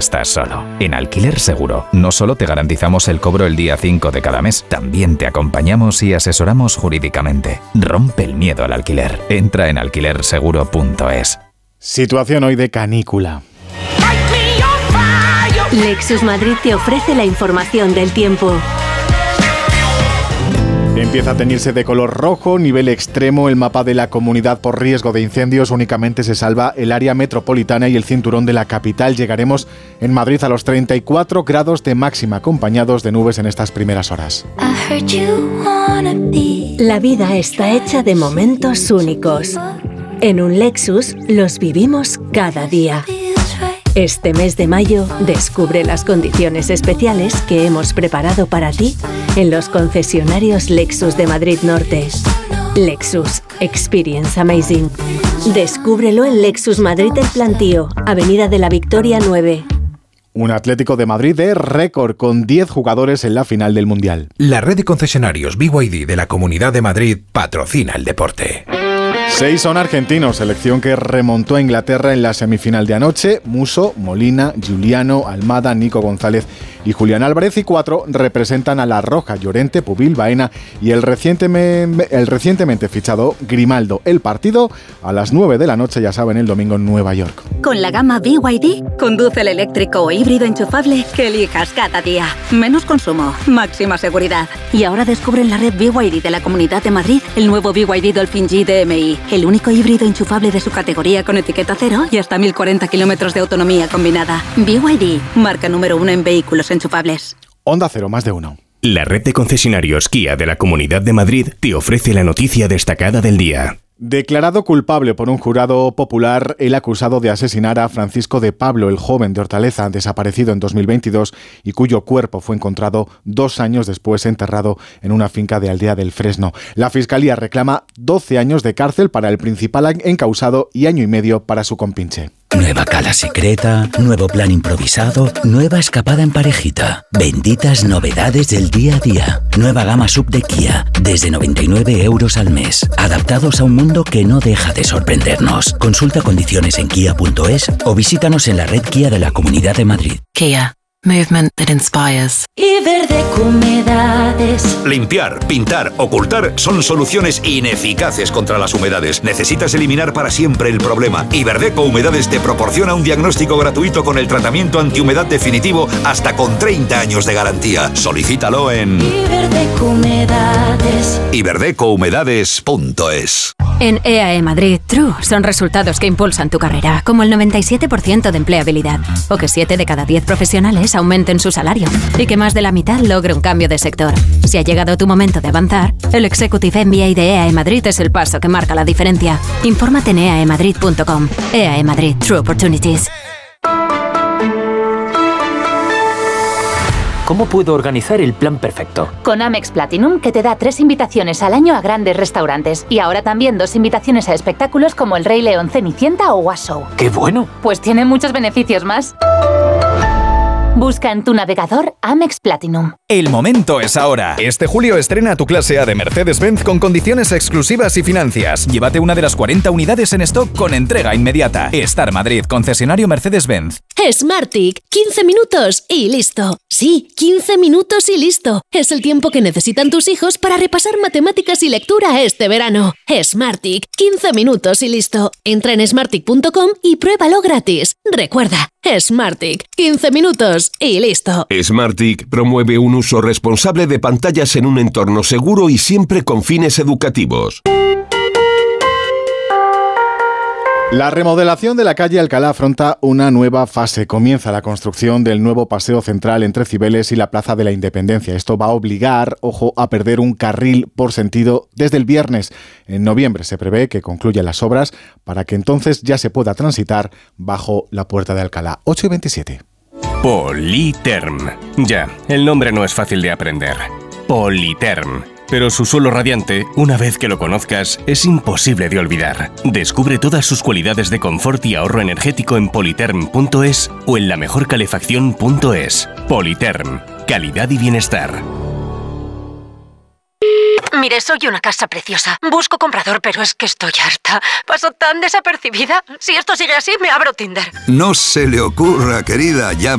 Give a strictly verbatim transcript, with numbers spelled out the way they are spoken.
estás solo. En Alquiler Seguro, no solo te garantizamos el cobro el día cinco de cada mes, también te acompañamos y asesoramos jurídicamente. Rompe el miedo al alquiler. Entra en alquiler seguro punto es. Situación hoy de canícula. Lexus Madrid te ofrece la información del tiempo. Empieza a teñirse de color rojo, nivel extremo, el mapa de la comunidad por riesgo de incendios. Únicamente se salva el área metropolitana y el cinturón de la capital. Llegaremos en Madrid a los treinta y cuatro grados de máxima, acompañados de nubes en estas primeras horas. La vida está hecha de momentos únicos. En un Lexus los vivimos cada día. Este mes de mayo, descubre las condiciones especiales que hemos preparado para ti en los concesionarios Lexus de Madrid Norte. Lexus. Experience Amazing. Descúbrelo en Lexus Madrid El Plantío, Avenida de la Victoria nueve. Un Atlético de Madrid de récord, con diez jugadores en la final del Mundial. La red de concesionarios B Y D de la Comunidad de Madrid patrocina el deporte. Seis son argentinos, selección que remontó a Inglaterra en la semifinal de anoche. Muso, Molina, Giuliano, Almada, Nico González y Julián Álvarez. Y cuatro representan a La Roja, Llorente, Pubil, Baena y el recientemente, el recientemente fichado Grimaldo. El partido a las nueve de la noche, ya saben, el domingo en Nueva York. Con la gama B Y D, conduce el eléctrico o híbrido enchufable que elijas cada día. Menos consumo, máxima seguridad. Y ahora descubre en la red B Y D de la Comunidad de Madrid el nuevo B Y D Dolphin G D M I. El único híbrido enchufable de su categoría con etiqueta cero y hasta mil cuarenta kilómetros de autonomía combinada. B Y D, marca número uno en vehículos enchufables. Onda Cero, más de uno. La red de concesionarios Kia de la Comunidad de Madrid te ofrece la noticia destacada del día. Declarado culpable por un jurado popular, el acusado de asesinar a Francisco de Pablo, el joven de Hortaleza, desaparecido en dos mil veintidós y cuyo cuerpo fue encontrado dos años después enterrado en una finca de Aldea del Fresno. La Fiscalía reclama doce años de cárcel para el principal encausado y año y medio para su compinche. Nueva cala secreta, nuevo plan improvisado, nueva escapada en parejita. Benditas novedades del día a día. Nueva gama sub de Kia, desde noventa y nueve euros al mes. Adaptados a un mundo que no deja de sorprendernos. Consulta condiciones en kia punto es o visítanos en la red Kia de la Comunidad de Madrid. Kia. Movement that inspires. Iberdeco Humedades. Limpiar, pintar, ocultar son soluciones ineficaces contra las humedades. Necesitas eliminar para siempre el problema. Iberdeco Humedades te proporciona un diagnóstico gratuito con el tratamiento antihumedad definitivo hasta con treinta años de garantía. Solicítalo en Iberdeco Humedades. iberdeco humedades punto es. En E A E Madrid, True son resultados que impulsan tu carrera, como el noventa y siete por ciento de empleabilidad, o que siete de cada diez profesionales aumenten su salario, y que más de la mitad logre un cambio de sector. Si ha llegado tu momento de avanzar, el Executive M B A de E A E Madrid es el paso que marca la diferencia. Infórmate en e a e madrid punto com. E A E Madrid, True Opportunities. ¿Cómo puedo organizar el plan perfecto? Con Amex Platinum, que te da tres invitaciones al año a grandes restaurantes. Y ahora también dos invitaciones a espectáculos como El Rey León, Cenicienta o Was Show. ¡Qué bueno! Pues tiene muchos beneficios más. Busca en tu navegador Amex Platinum. El momento es ahora. Este julio estrena tu clase A de Mercedes-Benz con condiciones exclusivas y financias. Llévate una de las cuarenta unidades en stock con entrega inmediata. Star Madrid, concesionario Mercedes-Benz. Smartick, quince minutos y listo. Sí, quince minutos y listo. Es el tiempo que necesitan tus hijos para repasar matemáticas y lectura este verano. Smartick, quince minutos y listo. Entra en smartick punto com y pruébalo gratis. Recuerda, Smartick, quince minutos y listo. Smartick promueve un uso responsable de pantallas en un entorno seguro y siempre con fines educativos. La remodelación de la calle Alcalá afronta una nueva fase. Comienza la construcción del nuevo paseo central entre Cibeles y la Plaza de la Independencia. Esto va a obligar, ojo, a perder un carril por sentido desde el viernes. En noviembre se prevé que concluyan las obras para que entonces ya se pueda transitar bajo la Puerta de Alcalá. ocho y veintisiete. Politerm. Ya, el nombre no es fácil de aprender. Politerm. Pero su suelo radiante, una vez que lo conozcas, es imposible de olvidar. Descubre todas sus cualidades de confort y ahorro energético en politerm punto es o en la mejor calefacción punto es. Politerm. Calidad y bienestar. Mire, soy una casa preciosa. Busco comprador, pero es que estoy harta. Paso tan desapercibida. Si esto sigue así, me abro Tinder. No se le ocurra, querida. Ya